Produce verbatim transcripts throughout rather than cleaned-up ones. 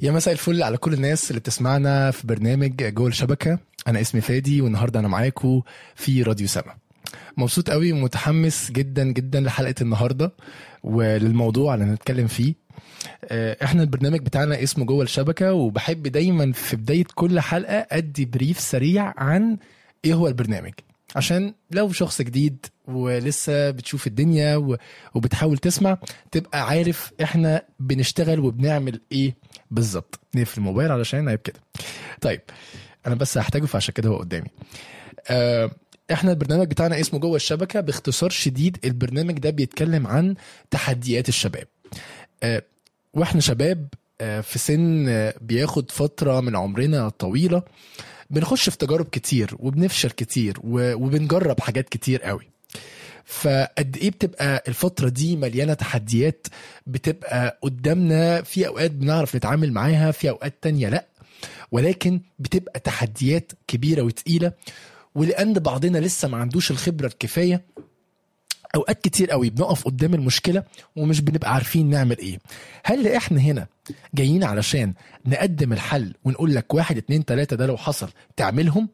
يا مساء الفل على كل الناس اللي بتسمعنا في برنامج جوه الشبكة. أنا اسمي فادي والنهاردة أنا معاكم في راديو سما. مبسوط قوي ومتحمس جدا جدا لحلقة النهاردة وللموضوع اللي هنتكلم فيه. احنا البرنامج بتاعنا اسمه جوه الشبكة، وبحب دايما في بداية كل حلقة أدي بريف سريع عن ايه هو البرنامج، عشان لو شخص جديد ولسه بتشوف الدنيا وبتحاول تسمع تبقى عارف احنا بنشتغل وبنعمل ايه بالظبط. نقفل الموبايل علشان عيب كده. طيب انا بس هحتاجه فعشان كده هو قدامي. اه احنا البرنامج بتاعنا اسمه جوه الشبكة. باختصار شديد البرنامج ده بيتكلم عن تحديات الشباب. اه واحنا شباب اه في سن اه بياخد فترة من عمرنا طويلة، بنخش في تجارب كتير وبنفشل كتير وبنجرب حاجات كتير قوي. فقد ايه بتبقى الفترة دي مليانة تحديات، بتبقى قدامنا في اوقات بنعرف نتعامل معاها، في اوقات تانية لا، ولكن بتبقى تحديات كبيرة وتقيلة. ولأن بعضنا لسه ما عندوش الخبرة الكفاية، اوقات كتير قوي بنقف قدام المشكلة ومش بنبقى عارفين نعمل ايه. هل احنا هنا جايين علشان نقدم الحل ونقول لك واحد اتنين تلاتة ده لو حصل تعملهم؟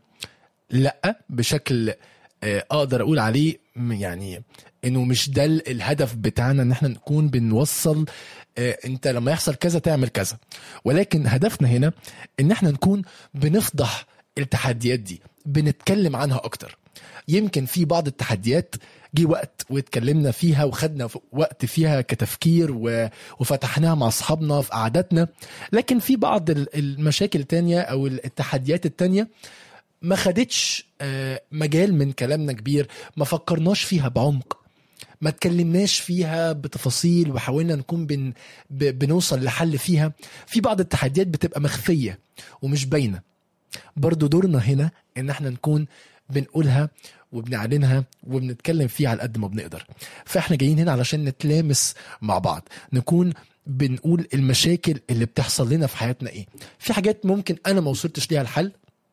لا، بشكل اقدر اقول عليه يعني انه مش ده الهدف بتاعنا، ان احنا نكون بنوصل انت لما يحصل كذا تعمل كذا. ولكن هدفنا هنا ان احنا نكون بنفضح التحديات دي، بنتكلم عنها اكتر. يمكن في بعض التحديات جي وقت واتكلمنا فيها وخدنا وقت فيها كتفكير وفتحناها مع اصحابنا في قعداتنا، لكن في بعض المشاكل التانية او التحديات التانية ما خدتش مجال من كلامنا كبير، ما فكرناش فيها بعمق، ما تكلمناش فيها بتفاصيل وحاولنا نكون بن بنوصل لحل فيها. في بعض التحديات بتبقى مخفية ومش باينة، برضو دورنا هنا ان احنا نكون بنقولها وبنعلنها وبنتكلم فيها على قد ما بنقدر. فاحنا جايين هنا علشان نتلامس مع بعض، نكون بنقول المشاكل اللي بتحصل لنا في حياتنا ايه. في حاجات ممكن انا ما وصلتش ليها الحل،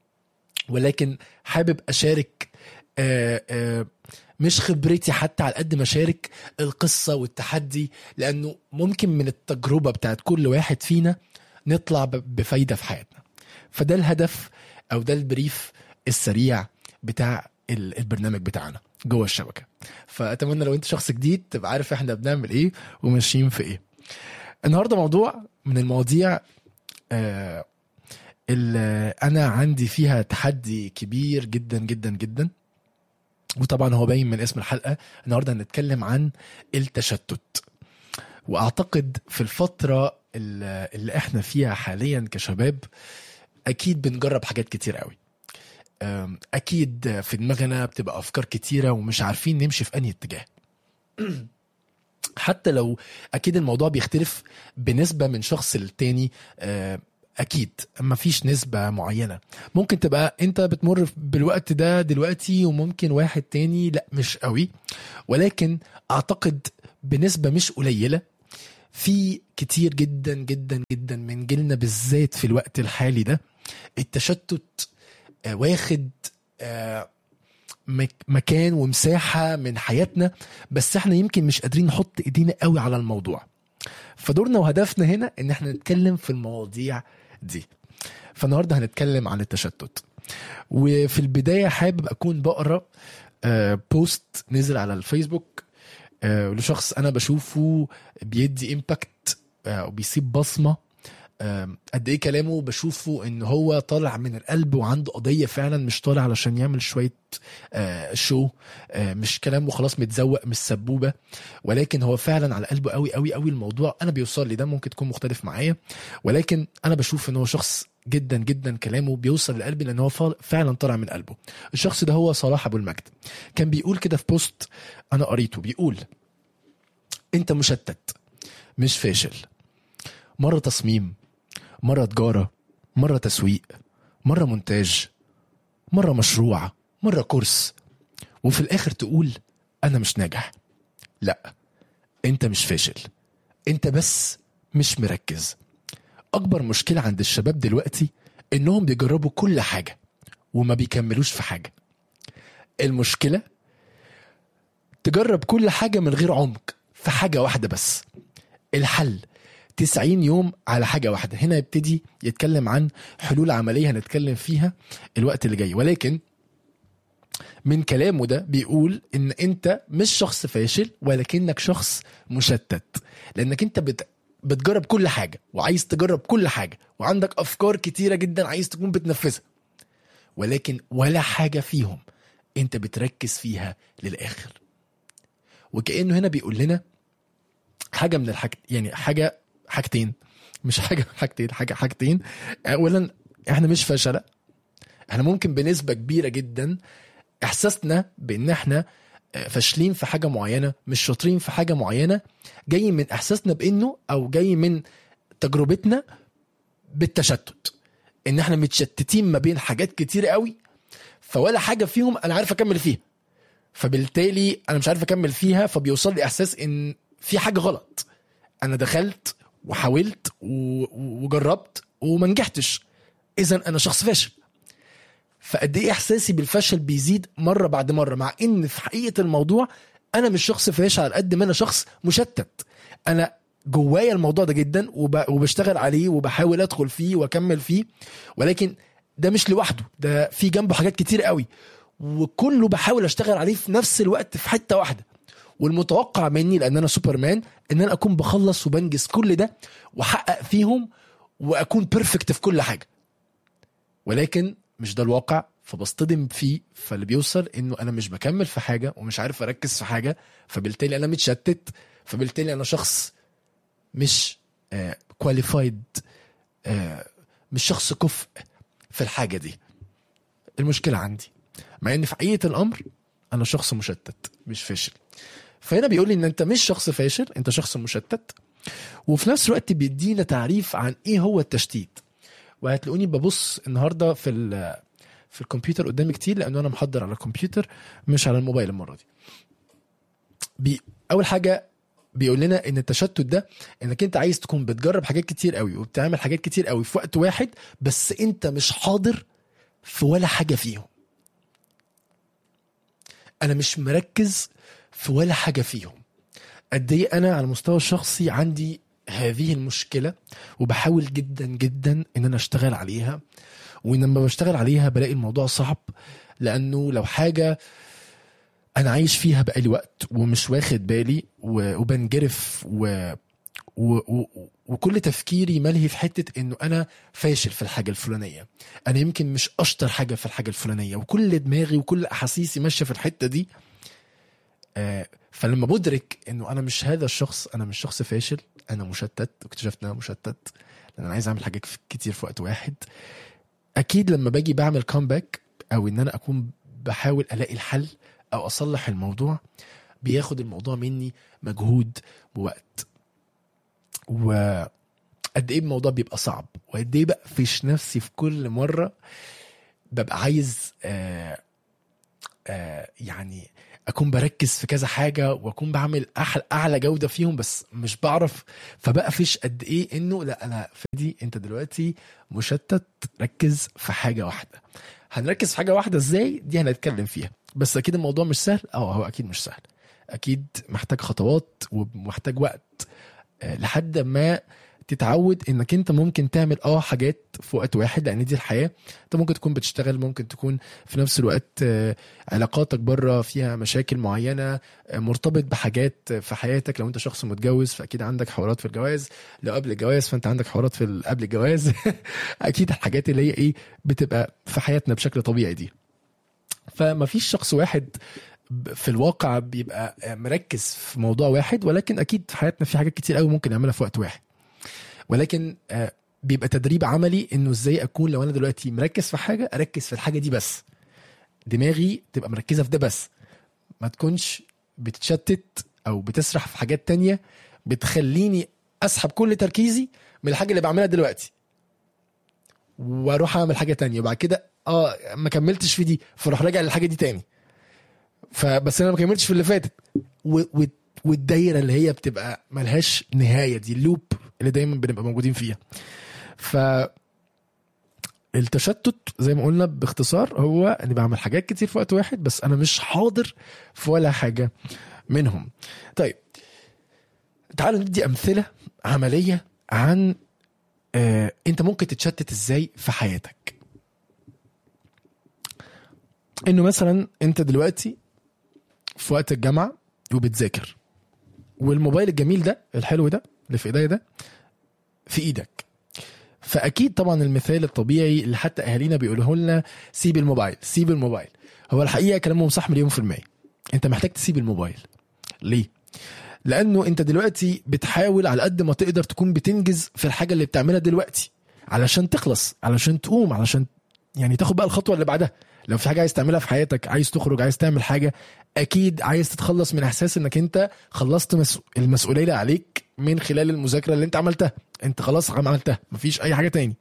ولكن حابب أشارك آآ آآ مش خبرتي حتى على قد ما أشارك القصة والتحدي، لأنه ممكن من التجربة بتاعت كل واحد فينا نطلع بفايدة في حياتنا. فده الهدف أو ده البريف السريع بتاع البرنامج بتاعنا جوه الشبكة. فأتمنى لو أنت شخص جديد تبقى عارف إحنا بنعمل إيه وماشيين في إيه. النهاردة موضوع من المواضيع آآ اللي أنا عندي فيها تحدي كبير جدا جدا جدا، وطبعا هو باين من اسم الحلقة. النهاردة هنتكلم عن التشتت. وأعتقد في الفترة اللي احنا فيها حاليا كشباب أكيد بنجرب حاجات كتير قوي، أكيد في دماغنا بتبقى أفكار كتيرة ومش عارفين نمشي في أنهي اتجاه. حتى لو أكيد الموضوع بيختلف بنسبة من شخص للتاني، أكيد ما فيش نسبة معينة. ممكن تبقى أنت بتمر بالوقت ده دلوقتي وممكن واحد تاني لا مش قوي، ولكن أعتقد بنسبة مش قليلة في كتير جدا جدا جدا من جيلنا بالذات في الوقت الحالي ده التشتت واخد مكان ومساحة من حياتنا، بس احنا يمكن مش قادرين نحط ايدينا قوي على الموضوع. فدورنا وهدفنا هنا ان احنا نتكلم في المواضيع دي. فالنهاردة هنتكلم عن التشتت. وفي البداية حابب أكون بقرأ بوست نزل على الفيسبوك لشخص أنا بشوفه بيدي إمباكت وبيسيب بصمة. قد إيه كلامه بشوفه إن هو طالع من القلب وعنده قضية فعلا، مش طالع علشان يعمل شوية شو، مش كلامه خلاص متزوق مش سبوبة، ولكن هو فعلا على قلبه قوي قوي قوي الموضوع. أنا بيوصل لي ده، ممكن تكون مختلف معايا، ولكن أنا بشوف إن هو شخص جدا جدا كلامه بيوصل لقلبي لأن هو فعلا طالع من قلبه. الشخص ده هو صلاح أبو المجد. كان بيقول كده في بوست أنا قريته، بيقول أنت مشتت مش فاشل. مرة تصميم، مرة تجارة، مرة تسويق، مرة مونتاج، مرة مشروع، مرة كورس، وفي الآخر تقول أنا مش ناجح. لا، أنت مش فاشل، أنت بس مش مركز. أكبر مشكلة عند الشباب دلوقتي إنهم بيجربوا كل حاجة وما بيكملوش في حاجة. المشكلة تجرب كل حاجة من غير عمق في حاجة واحدة بس. الحل تسعين يوم على حاجة واحدة. هنا يبتدي يتكلم عن حلول عملية هنتكلم فيها الوقت اللي جاي، ولكن من كلامه ده بيقول ان انت مش شخص فاشل ولكنك شخص مشتت، لانك انت بت... بتجرب كل حاجة وعايز تجرب كل حاجة وعندك افكار كتيرة جدا عايز تكون بتنفذها، ولكن ولا حاجة فيهم انت بتركز فيها للآخر. وكأنه هنا بيقول لنا حاجة من الحاجة، يعني حاجة حاجتين مش حاجة حاجتين حاجة حاجتين اولا احنا مش فاشلة، احنا ممكن بنسبة كبيرة جدا احساسنا بان احنا فاشلين في حاجة معينة مش شاطرين في حاجة معينة جاي من احساسنا بانه او جاي من تجربتنا بالتشتت، ان احنا متشتتين ما بين حاجات كتير قوي، فولا حاجة فيهم انا عارف اكمل فيها، فبالتالي انا مش عارف اكمل فيها، فبيوصل لي احساس ان في حاجة غلط، انا دخلت وحاولت وجربت وما نجحتش، اذا انا شخص فاشل. فقد ايه احساسي بالفشل بيزيد مره بعد مره، مع ان في حقيقه الموضوع انا مش شخص فاشل على قد ما انا شخص مشتت. انا جوايا الموضوع ده جدا وبشتغل عليه وبحاول ادخل فيه واكمل فيه، ولكن ده مش لوحده، ده في جنبه حاجات كتير قوي وكله بحاول اشتغل عليه في نفس الوقت في حته واحده. والمتوقع مني لان انا سوبرمان ان انا اكون بخلص وبنجز كل ده واحقق فيهم واكون بيرفكت في كل حاجه، ولكن مش ده الواقع، فبصطدم فيه. فاللي بيوصل انه انا مش بكمل في حاجة ومش عارف اركز في حاجة، فبالتالي انا متشتت، فبالتالي انا شخص مش كواليفايد آه آه مش شخص كفء في الحاجة دي. المشكلة عندي مع ان في حقيقة الامر انا شخص مشتت مش فاشل. فهنا بيقول لي ان انت مش شخص فاشل، انت شخص مشتت. وفي نفس الوقت بيدينا تعريف عن ايه هو التشتيت. وهتلاقوني ببص النهارده في في الكمبيوتر قدامي كتير لانه انا محضر على الكمبيوتر مش على الموبايل المره دي. بي اول حاجه بيقول لنا ان التشتت ده انك انت عايز تكون بتجرب حاجات كتير قوي وبتعمل حاجات كتير قوي في وقت واحد، بس انت مش حاضر في ولا حاجه فيهم. انا مش مركز في ولا حاجه فيهم. قد ايه انا على المستوى الشخصي عندي هذه المشكله وبحاول جدا جدا ان انا اشتغل عليها، ولما بشتغل عليها بلاقي الموضوع صعب، لانه لو حاجه انا عايش فيها بقالي وقت ومش واخد بالي وبنجرف و... و... و... وكل تفكيري ملهي في حته انه انا فاشل في الحاجه الفلانيه، انا يمكن مش اشطر حاجه في الحاجه الفلانيه، وكل دماغي وكل احاسيسي ماشيه في الحته دي. آه فلما بدرك انه انا مش هذا الشخص، انا مش شخص فاشل، انا مشتت، واكتشفت ان انا مشتت لان انا عايز اعمل حاجات كتير في وقت واحد. اكيد لما باجي بعمل كومباك او ان انا اكون بحاول الاقي الحل او اصلح الموضوع، بياخد الموضوع مني مجهود ووقت، وقد ايه الموضوع بيبقى صعب، وقد ايه بقفش نفسي في كل مره ببقى عايز آآ آآ يعني اكون بركز في كذا حاجه واكون بعمل احلى اعلى جوده فيهم، بس مش بعرف. فبقفش قد ايه انه لا انا فادي انت دلوقتي مشتت، ركز في حاجه واحده. هنركز في حاجه واحده ازاي دي هنتكلم فيها، بس اكيد الموضوع مش سهل. اه هو اكيد مش سهل، اكيد محتاج خطوات ومحتاج وقت أه لحد ما تتعود انك انت ممكن تعمل اه حاجات في وقت واحد، لان دي الحياه. انت ممكن تكون بتشتغل، ممكن تكون في نفس الوقت آه علاقاتك بره فيها مشاكل معينه، آه مرتبط بحاجات في حياتك. لو انت شخص متجوز فاكيد عندك حوارات في الجواز، لو قبل الجواز فانت عندك حوارات في قبل الجواز اكيد الحاجات اللي هي ايه بتبقى في حياتنا بشكل طبيعي دي. فما فيش شخص واحد في الواقع بيبقى مركز في موضوع واحد، ولكن اكيد في حياتنا في حاجات كتير قوي ممكن نعملها في وقت واحد. ولكن بيبقى تدريب عملي انه ازاي اكون لو انا دلوقتي مركز في حاجه اركز في الحاجه دي بس، دماغي تبقى مركزه في ده بس، ما تكونش بتتشتت او بتسرح في حاجات تانية بتخليني اسحب كل تركيزي من الحاجه اللي بعملها دلوقتي واروح اعمل حاجه تانية، وبعد كده اه ما كملتش في دي فاروح راجع للحاجه دي تاني، فبس انا ما كملتش في اللي فاتت، والدايره اللي هي بتبقى ملهاش نهايه دي، اللوب اللي دايما بنبقى موجودين فيها. ف التشتت زي ما قلنا باختصار هو اني بعمل حاجات كتير في وقت واحد بس انا مش حاضر في ولا حاجه منهم. طيب تعالوا ندي امثله عمليه عن آه انت ممكن تتشتت ازاي في حياتك. انه مثلا انت دلوقتي في وقت الجامعة وبتذاكر، والموبايل الجميل ده الحلو ده اللي في ايديا ده في ايدك، فاكيد طبعا المثال الطبيعي اللي حتى اهالينا بيقولوه لنا سيب الموبايل سيب الموبايل، هو الحقيقة كلامهم صح مليون في المية. انت محتاج تسيب الموبايل. ليه؟ لانه انت دلوقتي بتحاول على قد ما تقدر تكون بتنجز في الحاجة اللي بتعملها دلوقتي علشان تخلص، علشان تقوم، علشان يعني تاخد بقى الخطوة اللي بعدها. لو في حاجة عايز تعملها في حياتك، عايز تخرج، عايز تعمل حاجة، اكيد عايز تتخلص من احساس انك انت خلصت مسؤ... المسؤولية اللي عليك من خلال المذاكرة اللي انت عملتها. انت خلاص عملتها، مفيش اي حاجة تاني.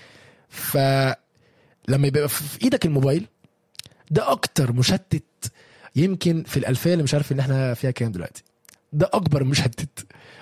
فلما يبقى في ايدك الموبايل ده اكتر مشتت يمكن في الالفية اللي مش عارف ان احنا فيها كام دلوقتي، ده اكبر مشتت.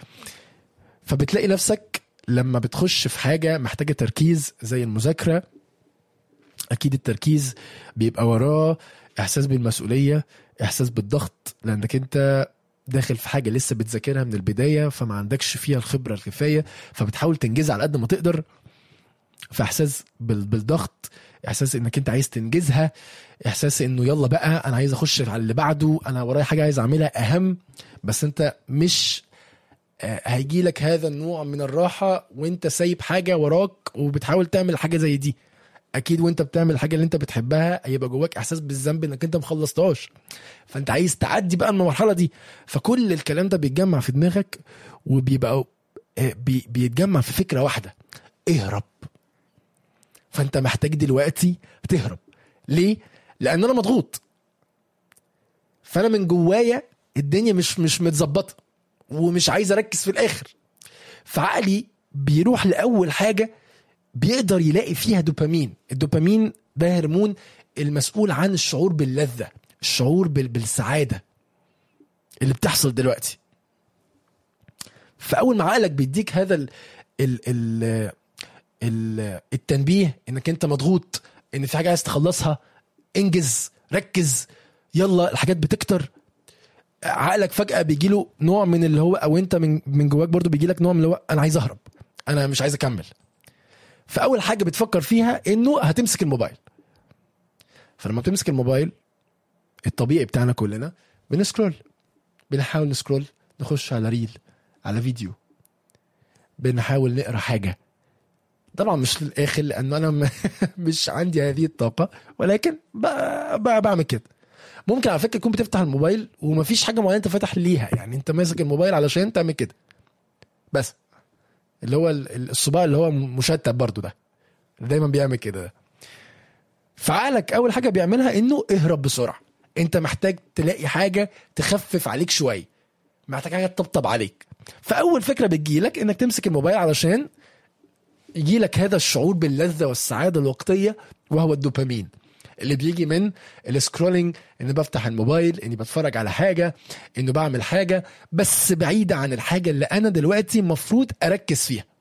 فبتلاقي نفسك لما بتخش في حاجة محتاجة تركيز زي المذاكرة، اكيد التركيز بيبقى وراه احساس بالمسؤولية، احساس بالضغط، لانك انت داخل في حاجة لسه بتذاكرها من البداية، فما عندكش فيها الخبرة الكفاية، فبتحاول تنجزها على قد ما تقدر. فاحساس بالضغط، احساس انك انت عايز تنجزها، احساس انه يلا بقى انا عايز اخش على اللي بعده، انا ورايا حاجة عايز اعملها اهم. بس انت مش هيجي لك هذا النوع من الراحة وانت سايب حاجة وراك وبتحاول تعمل حاجة زي دي. اكيد وانت بتعمل الحاجة اللي انت بتحبها هيبقى جواك احساس بالذنب انك انت مخلصتهاش، فانت عايز تعدي بقى المرحلة دي. فكل الكلام ده بيتجمع في دماغك وبيبقى بي بيتجمع في فكرة واحدة: اهرب. فانت محتاج دلوقتي تهرب. ليه؟ لان انا مضغوط، فانا من جوايا الدنيا مش مش متظبطه ومش عايز اركز في الاخر. فعقلي بيروح لاول حاجه بيقدر يلاقي فيها دوبامين. الدوبامين ده هرمون المسؤول عن الشعور باللذه، الشعور بالسعاده اللي بتحصل دلوقتي. فاول ما عقلك بيديك هذا ال ال ال ال التنبيه انك انت مضغوط، ان في حاجه عايز تخلصها، انجز، ركز، يلا الحاجات بتكتر، عقلك فجأة بيجيله نوع من اللي هو، او انت من من جواك برضو بيجيلك نوع من اللي هو انا عايز اهرب، انا مش عايز اكمل. فاول حاجة بتفكر فيها انه هتمسك الموبايل. فلما بتمسك الموبايل الطبيعي بتاعنا كلنا بنسكرول، بنحاول نسكرول، نخش على ريل، على فيديو، بنحاول نقرأ حاجة. طبعا مش للاخر لان انا مش عندي هذه الطاقة، ولكن بعمل كده. ممكن على فكرة تكون بتفتح الموبايل ومفيش حاجة معينة انت فاتح ليها، يعني انت ماسك الموبايل علشان تعمل كده بس، اللي هو الصباع اللي هو مشتت برضو ده دايما بيعمل كده ده. فعقلك اول حاجة بيعملها انه اهرب بسرعة. انت محتاج تلاقي حاجة تخفف عليك شوية، محتاج حاجة تطبطب عليك. فاول فكرة بتجيلك انك تمسك الموبايل علشان يجيلك هذا الشعور باللذة والسعادة الوقتية، وهو الدوبامين اللي بيجي من السكرولينج، اني بفتح الموبايل، اني بتفرج على حاجة، انه بعمل حاجة بس بعيدة عن الحاجة اللي انا دلوقتي مفروض اركز فيها.